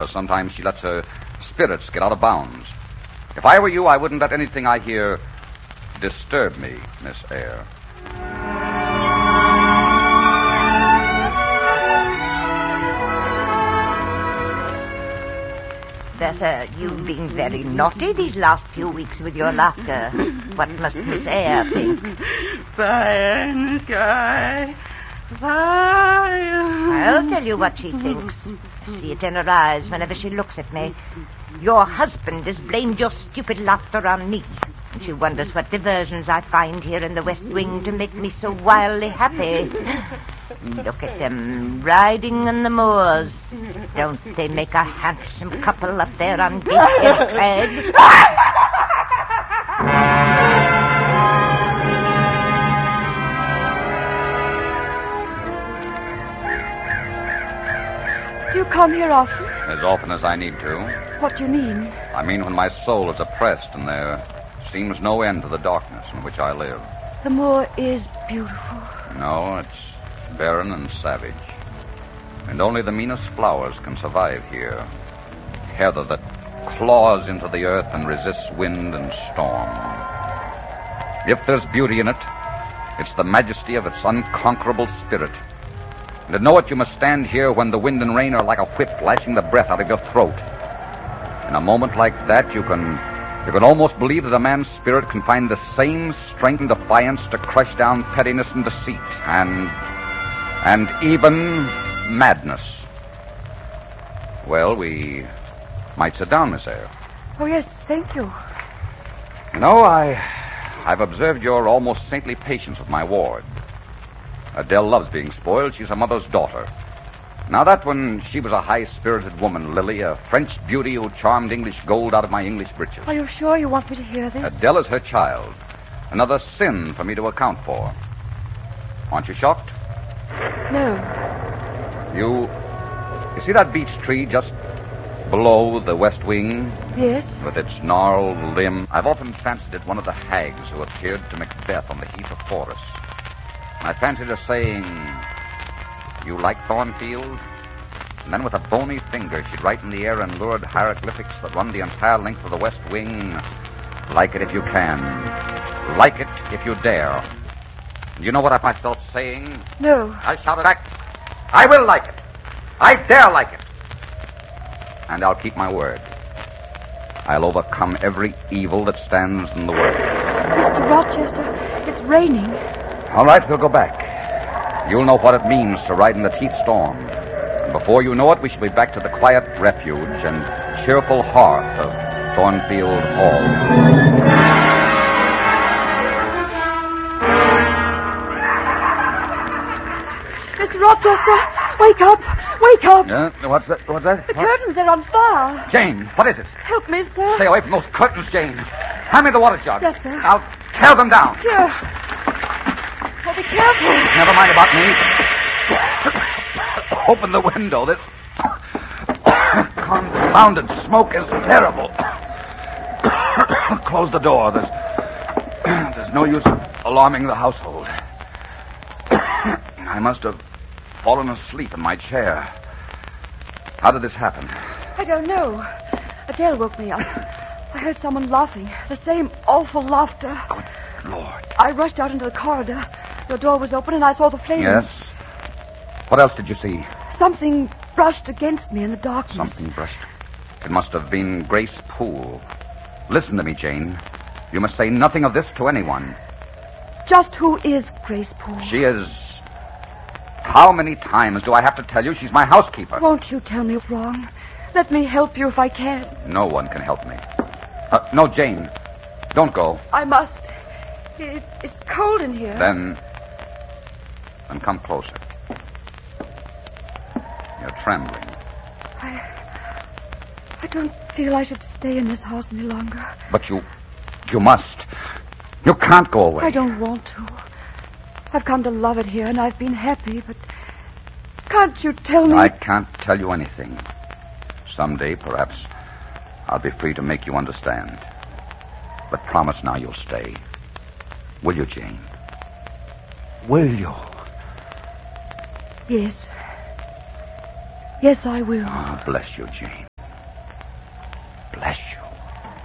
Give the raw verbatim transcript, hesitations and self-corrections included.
Sometimes she lets her spirits get out of bounds. If I were you, I wouldn't let anything I hear disturb me, Miss Eyre. Bertha, you've been very naughty these last few weeks with your laughter. What must Miss Eyre think? Fire in the sky. Fire. I'll tell you what she thinks. I see it in her eyes whenever she looks at me. Your husband has blamed your stupid laughter on me. And she wonders what diversions I find here in the West Wing to make me so wildly happy. Look at them, riding on the moors. Don't they make a handsome couple up there on Gateshead Crag? Do you come here often? As often as I need to. What do you mean? I mean when my soul is oppressed and there seems no end to the darkness in which I live. The moor is beautiful. No, it's barren and savage. And only the meanest flowers can survive here. Heather that claws into the earth and resists wind and storm. If there's beauty in it, it's the majesty of its unconquerable spirit. And to know it, you must stand here when the wind and rain are like a whip lashing the breath out of your throat. In a moment like that, you can you can almost believe that a man's spirit can find the same strength and defiance to crush down pettiness and deceit and and even madness. Well, we might sit down, Miss Eyre. Oh, yes, thank you. You know, I, I've observed your almost saintly patience with my ward. Adele loves being spoiled. She's her mother's daughter. Now that when she was a high-spirited woman, Lily, a French beauty who charmed English gold out of my English breeches. Are you sure you want me to hear this? Adele is her child. Another sin for me to account for. Aren't you shocked? No. You... You see that beech tree just below the West Wing? Yes. With its gnarled limb? I've often fancied it one of the hags who appeared to Macbeth on the heath of Forres. I fancied her saying, "You like Thornfield?" And then with a bony finger, she'd write in the air in lurid hieroglyphics that run the entire length of the West Wing, "Like it if you can. Like it if you dare." And you know what I find myself saying? No. I shouted back, "I will like it. I dare like it." And I'll keep my word. I'll overcome every evil that stands in the way. Mister Rochester, it's raining. All right, we'll go back. You'll know what it means to ride in the teeth storm. And before you know it, we shall be back to the quiet refuge and cheerful hearth of Thornfield Hall. Mister Rochester, wake up! Wake up! Yeah? What's that? What's that? The What? curtains, they're on fire. Jane, what is it? Help me, sir. Stay away from those curtains, Jane. Hand me the water jug. Yes, sir. I'll tear them down. Here. Oh, be careful. Never mind about me. Open the window. This confounded smoke is terrible. Close the door. There's, there's no use of alarming the household. I must have fallen asleep in my chair. How did this happen? I don't know. Adele woke me up. I heard someone laughing. The same awful laughter. Good Lord. I rushed out into the corridor. Your door was open and I saw the flames. Yes? What else did you see? Something brushed against me in the darkness. Something brushed. It must have been Grace Poole. Listen to me, Jane. You must say nothing of this to anyone. Just who is Grace Poole? She is... How many times do I have to tell you she's my housekeeper? Won't you tell me what's wrong? Let me help you if I can. No one can help me. Uh, no, Jane. Don't go. I must. It, it's cold in here. Then... Then come closer. You're trembling. I... I don't feel I should stay in this house any longer. But you... You must. You can't go away. I don't want to. I've come to love it here, and I've been happy, but... Can't you tell me... I can't tell you anything. Someday, perhaps, I'll be free to make you understand. But promise now you'll stay. Will you, Jane? Will you? Yes. Yes, I will. Oh, bless you, Jane.